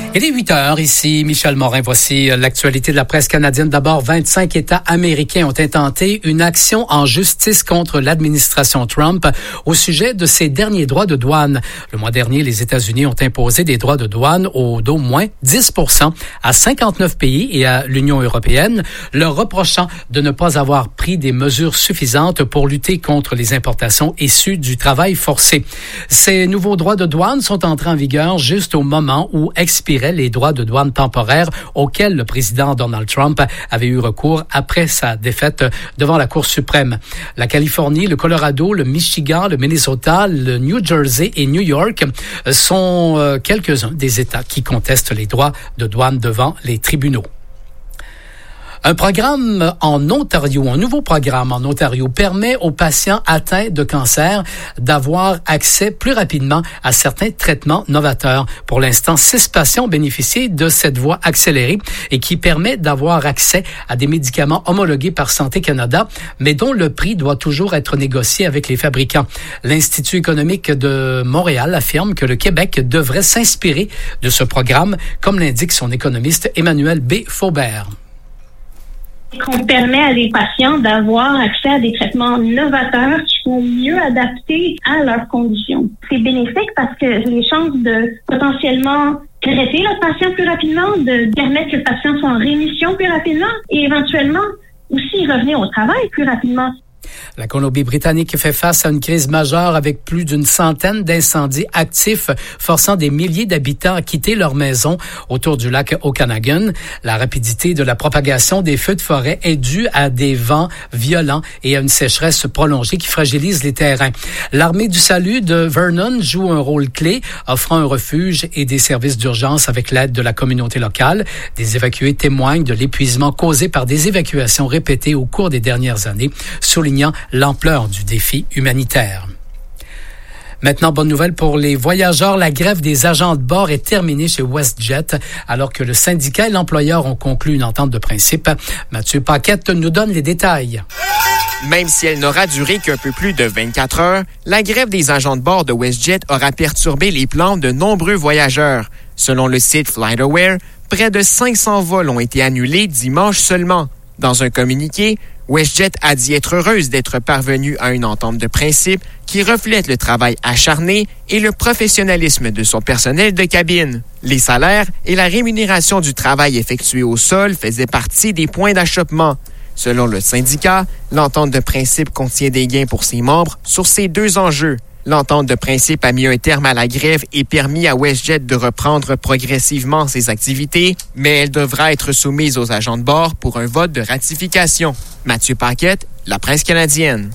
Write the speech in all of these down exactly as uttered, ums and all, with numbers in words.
Il est huit heures, ici Michel Morin. Voici l'actualité de la presse canadienne. D'abord, vingt-cinq États américains ont intenté une action en justice contre l'administration Trump au sujet de ses derniers droits de douane. Le mois dernier, les États-Unis ont imposé des droits de douane au d'au moins dix pour cent à cinquante-neuf pays et à l'Union européenne, leur reprochant de ne pas avoir pris des mesures suffisantes pour lutter contre les importations issues du travail forcé. Ces nouveaux droits de douane sont entrés en vigueur juste au moment où expiraient les droits de douane temporaires auxquels le président Donald Trump avait eu recours après sa défaite devant la Cour suprême. La Californie, le Colorado, le Michigan, le Minnesota, le New Jersey et New York sont quelques-uns des États qui contestent les droits de douane devant les tribunaux. Un programme en Ontario, un nouveau programme en Ontario permet aux patients atteints de cancer d'avoir accès plus rapidement à certains traitements novateurs. Pour l'instant, six patients bénéficient de cette voie accélérée et qui permet d'avoir accès à des médicaments homologués par Santé Canada, mais dont le prix doit toujours être négocié avec les fabricants. L'Institut économique de Montréal affirme que le Québec devrait s'inspirer de ce programme, comme l'indique son économiste Emmanuel B. Faubert. Qu'on permet à les patients d'avoir accès à des traitements novateurs qui sont mieux adaptés à leurs conditions. C'est bénéfique parce que les chances de potentiellement traiter le patient plus rapidement, de permettre que le patient soit en rémission plus rapidement et éventuellement aussi revenir au travail plus rapidement. La Colombie-Britannique fait face à une crise majeure avec plus d'une centaine d'incendies actifs, forçant des milliers d'habitants à quitter leur maison autour du lac Okanagan. La rapidité de la propagation des feux de forêt est due à des vents violents et à une sécheresse prolongée qui fragilise les terrains. L'Armée du salut de Vernon joue un rôle clé, offrant un refuge et des services d'urgence avec l'aide de la communauté locale. Des évacués témoignent de l'épuisement causé par des évacuations répétées au cours des dernières années, soulignant l'ampleur du défi humanitaire. Maintenant, bonne nouvelle pour les voyageurs. La grève des agents de bord est terminée chez WestJet, alors que le syndicat et l'employeur ont conclu une entente de principe. Mathieu Paquette nous donne les détails. Même si elle n'aura duré qu'un peu plus de vingt-quatre heures, la grève des agents de bord de WestJet aura perturbé les plans de nombreux voyageurs. Selon le site FlightAware, près de cinq cents vols ont été annulés dimanche seulement. Dans un communiqué, WestJet a dit être heureuse d'être parvenue à une entente de principe qui reflète le travail acharné et le professionnalisme de son personnel de cabine. Les salaires et la rémunération du travail effectué au sol faisaient partie des points d'achoppement. Selon le syndicat, l'entente de principe contient des gains pour ses membres sur ces deux enjeux. L'entente de principe a mis un terme à la grève et permis à WestJet de reprendre progressivement ses activités, mais elle devra être soumise aux agents de bord pour un vote de ratification. Mathieu Paquette, La Presse canadienne.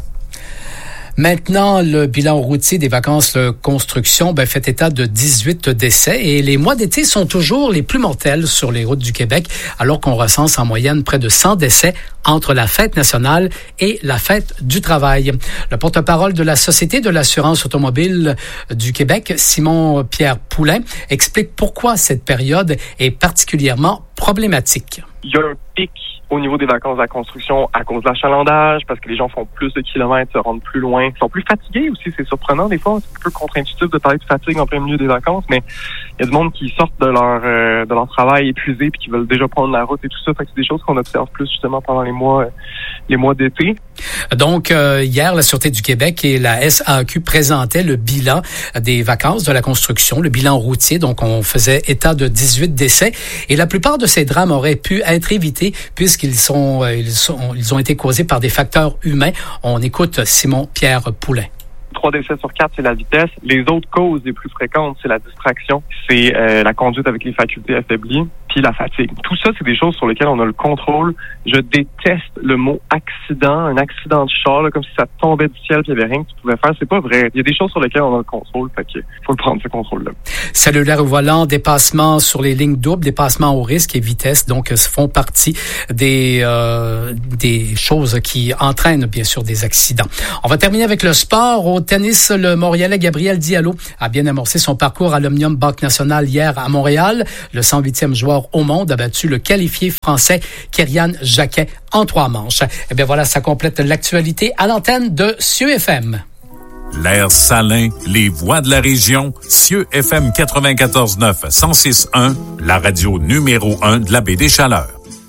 Maintenant, le bilan routier des vacances de construction ben, fait état de dix-huit décès et les mois d'été sont toujours les plus mortels sur les routes du Québec, alors qu'on recense en moyenne près de cent décès entre la fête nationale et la fête du travail. Le porte-parole de la Société de l'assurance automobile du Québec, Simon-Pierre Poulin, explique pourquoi cette période est particulièrement problématique. Il y a un pic au niveau des vacances de la construction à cause de l'achalandage, parce que les gens font plus de kilomètres, se rendent plus loin, ils sont plus fatigués aussi, c'est surprenant des fois, c'est un peu contre-intuitif de parler de fatigue en plein milieu des vacances, mais il y a du monde qui sortent de leur euh, de leur travail épuisé puis qui veulent déjà prendre la route et tout ça, fait que c'est des choses qu'on observe plus justement pendant les mois euh, les mois d'été. Donc euh, hier, la Sûreté du Québec et la S A Q présentaient le bilan des vacances de la construction, le bilan routier, donc on faisait état de dix-huit décès et la plupart de ces drames auraient pu être évités puisqu'ils sont ils sont ils ont été causés par des facteurs humains. On écoute Simon-Pierre Poulin. Trois décès sur quatre, c'est la vitesse. Les autres causes les plus fréquentes, c'est la distraction, c'est euh, la conduite avec les facultés affaiblies, puis la fatigue. Tout ça, c'est des choses sur lesquelles on a le contrôle. Je déteste le mot accident, un accident de char, là, comme si ça tombait du ciel, puis il n'y avait rien que tu pouvais faire. C'est pas vrai. Il y a des choses sur lesquelles on a le contrôle, fait que faut le prendre, ce contrôle-là. Cellulaire au volant, dépassement sur les lignes doubles, dépassement au risque et vitesse, donc font partie des euh, des choses qui entraînent bien sûr des accidents. On va terminer avec le sport. Au tennis, le Montréalais Gabriel Diallo a bien amorcé son parcours à l'Omnium Banque Nationale hier à Montréal. Le cent huitième joueur au monde a battu le qualifié français Kerian Jacquet en trois manches. Eh bien voilà, ça complète l'actualité à l'antenne de C I E F M. l'air salin, les voix de la région, Cieux F M quatre-vingt-quatorze neuf, cent six un, la radio numéro un de la baie des Chaleurs.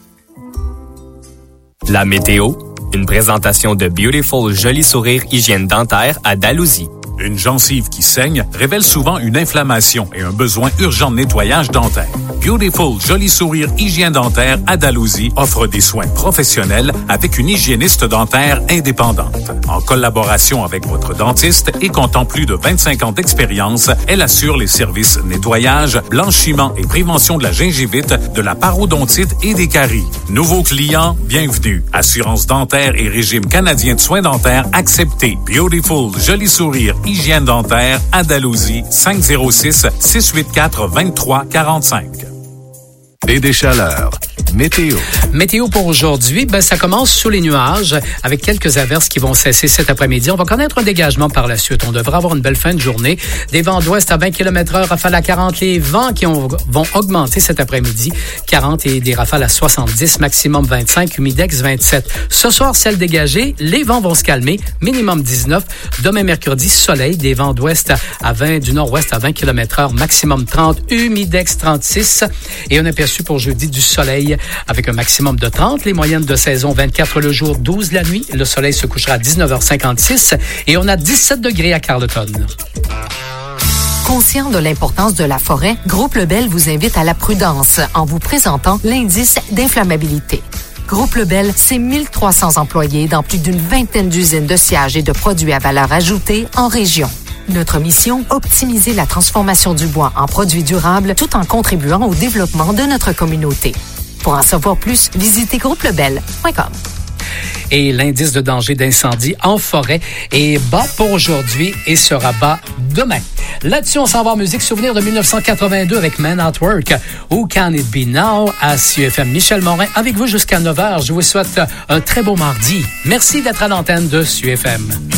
La météo, une présentation de Beautiful Joli Sourire Hygiène Dentaire à Dalhousie. Une gencive qui saigne révèle souvent une inflammation et un besoin urgent de nettoyage dentaire. Beautiful Joli Sourire Hygiène Dentaire à Dalhousie offre des soins professionnels avec une hygiéniste dentaire indépendante. En collaboration avec votre dentiste et comptant plus de vingt-cinq ans d'expérience, elle assure les services nettoyage, blanchiment et prévention de la gingivite, de la parodontite et des caries. Nouveaux clients, bienvenue. Assurance dentaire et régime canadien de soins dentaires accepté. Beautiful Joli Sourire Hygiène Dentaire à Dalhousie, cinq zéro six, six huit quatre, deux trois quatre cinq. Baie des Chaleurs. Météo. Météo pour aujourd'hui, ben ça commence sous les nuages avec quelques averses qui vont cesser cet après-midi. On va connaître un dégagement par la suite. On devrait avoir une belle fin de journée. Des vents d'ouest à vingt kilomètres heure, rafales à quarante. Les vents qui ont, vont augmenter cet après-midi. quarante et des rafales à soixante-dix, maximum vingt-cinq, humidex vingt-sept. Ce soir, ciel dégagé, les vents vont se calmer, minimum dix-neuf. Demain, mercredi, soleil, des vents d'ouest à vingt, du nord-ouest à vingt kilomètres heure, maximum trente, humidex trente-six. Et un aperçu pour jeudi du soleil avec un maximum de trente, les moyennes de saison vingt-quatre le jour, douze la nuit. Le soleil se couchera à dix-neuf heures cinquante-six et on a dix-sept degrés à Carleton. Conscient de l'importance de la forêt, Groupe Lebel vous invite à la prudence en vous présentant l'indice d'inflammabilité. Groupe Lebel, c'est mille trois cents employés dans plus d'une vingtaine d'usines de sciage et de produits à valeur ajoutée en région. Notre mission, optimiser la transformation du bois en produits durables tout en contribuant au développement de notre communauté. Pour en savoir plus, visitez groupe lebel point com. Et l'indice de danger d'incendie en forêt est bas pour aujourd'hui et sera bas demain. Là-dessus, on s'en va en musique souvenir de dix-neuf cent quatre-vingt-deux avec Man at Work. Who Can It Be Now à C U F M. Michel Morin avec vous jusqu'à neuf heures. Je vous souhaite un très beau mardi. Merci d'être à l'antenne de C U F M.